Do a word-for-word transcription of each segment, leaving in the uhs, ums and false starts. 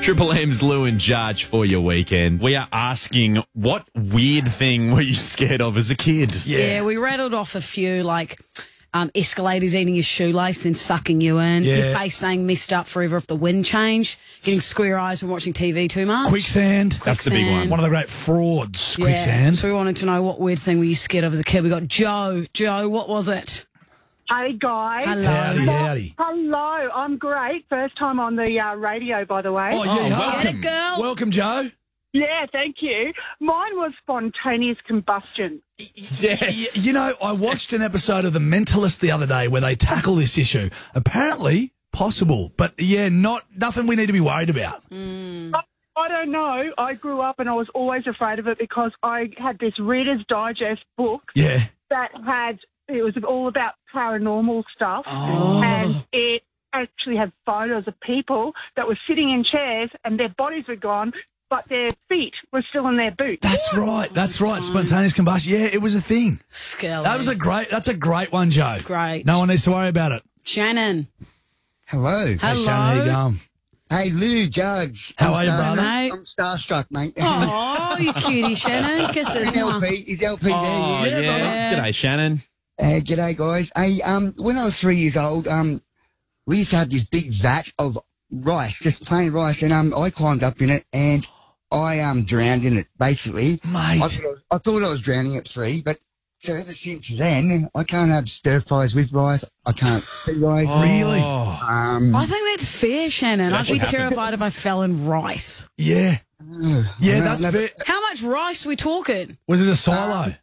Triple M's Lou and Judge for your weekend. We are asking, what weird thing were you scared of as a kid? Yeah, yeah we rattled off a few, like um, escalators eating your shoelace and sucking you in, yeah. your face saying messed up forever if the wind changed, getting square eyes from watching T V too much. Quicksand. Quicksand. That's the big one. One of the great frauds, Yeah. quicksand. So we wanted to know, what weird thing were you scared of as a kid? We got Joe. Joe, what was it? Hey, guys. Hello. Howdy, howdy. Hello, I'm great. First time on the uh, radio, by the way. Oh, yeah, Oh, welcome. Get it, girl. Welcome, Joe. Yeah, thank you. Mine was spontaneous combustion. Yes. Y- You know, I watched an episode of The Mentalist the other day where they tackle this issue. Apparently possible, but yeah, not nothing we need to be worried about. Mm. I, I don't know. I grew up and I was always afraid of it because I had this Reader's Digest book Yeah. that had, it was all about paranormal stuff. Oh. And it actually had photos of people that were sitting in chairs and their bodies were gone, but their feet were still in their boots. That's right. That's right. Spontaneous combustion. Yeah, it was a thing. Skelly. That was a great. That's a great one, Joe. Great. No one needs to worry about it. Shannon. Hello. Hey, Hello. Shannon, how you going? Hey, Lou, Judge. How I'm are you, star- brother? Mate. I'm starstruck, mate. Oh, you cutie, Shannon. Kisses. Is L P, is L P Oh, there? yeah. Yeah. G'day, Shannon. Uh, g'day, guys. Hey, um, when I was three years old, um, we used to have this big vat of rice, just plain rice, and um, I climbed up in it and I um drowned in it, basically. Mate. I thought I, was, I thought I was drowning at three, but so ever since then, I can't have stir fries with rice. I can't see rice. Really? Oh. Um, I think that's fair, Shannon. That's I'd be what happened. terrified if I fell in rice. Yeah. oh, Yeah, no, that's no, fair. How much rice we talking? Was it a silo?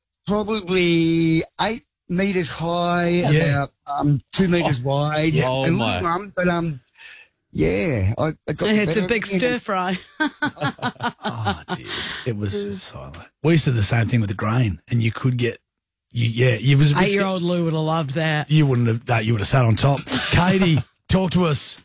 Probably eight meters high, Yeah. about um two meters wide. Oh, a little my. one, but um, yeah, I, I got. It's a better big at it. stir fry. Oh, dear. It was a silo. We used to do the same thing with the grain, and you could get, you, yeah, you was a bit Eight-year-old Lou would have loved that. You wouldn't have that. You would have sat on top. Katie, talk to us.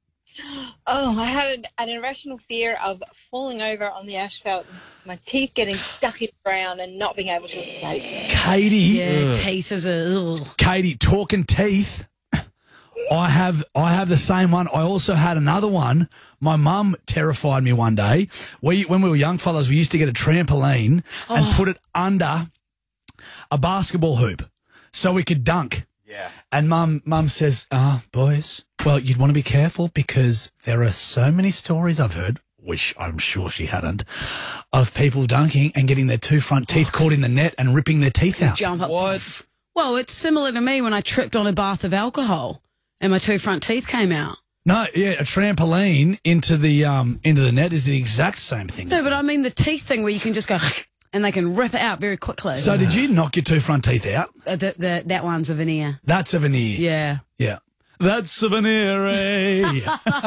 Oh, I had an, an irrational fear of falling over on the asphalt, my teeth getting stuck in the ground and not being able to escape. Katie, Yeah, teeth is a ugh. Katie, talking teeth. I have, I have the same one. I also had another one. My mum terrified me one day. We, when we were young fellas, we used to get a trampoline and put it under a basketball hoop so we could dunk. Yeah. And mum, mum says, ah, boys, well, you'd want to be careful because there are so many stories I've heard, which I'm sure she hadn't, of people dunking and getting their two front teeth caught in the net and ripping their teeth out. Jump up. What? Well, it's similar to me when I tripped on a bath of alcohol and my two front teeth came out. No, yeah, a trampoline into the um into the net is the exact same thing. No, as but that. I mean the teeth thing where you can just go and they can rip it out very quickly. So did you knock your two front teeth out? Uh, the, the, that one's a veneer. That's a veneer. Yeah. Yeah. That's a veneer, eh?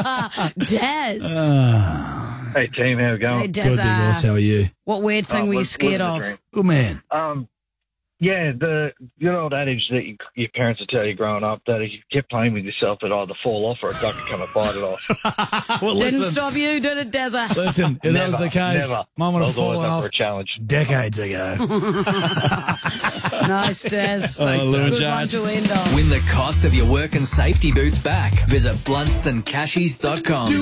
Des. Hey team, how we going? Hey, Des, Good, uh, Ross, how are you? what weird thing Oh, were you live- scared live of? the dream. Good man. Um, yeah, the good old adage that you, your parents would tell you growing up that if you kept playing with yourself, it'd either fall off or a duck would come and bite it off. Well, Didn't listen, stop you, did it, Dezza? listen, if that was Never, the case, never. Mum would I have was always fallen up off for a challenge. decades ago. Nice, Des. Oh, Lou and Good Judge. one to end on. Win the cost of your work and safety boots back. Visit blunston cashies dot com.